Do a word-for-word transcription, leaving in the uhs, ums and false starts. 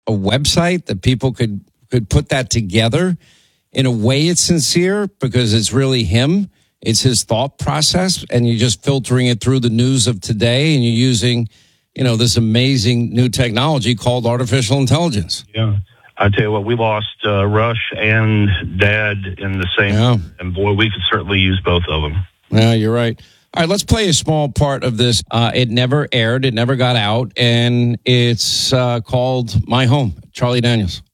a website that people could could put that together. In a way, it's sincere because it's really him. It's his thought process, and you're just filtering it through the news of today, and you're using, you know, this amazing new technology called artificial intelligence. Yeah. I tell you what, we lost uh, Rush and Dad in the same, yeah. and boy, we could certainly use both of them. Yeah, you're right. All right, let's play a small part of this. Uh, it never aired, it never got out, and it's uh, called My Home. Charlie Daniels.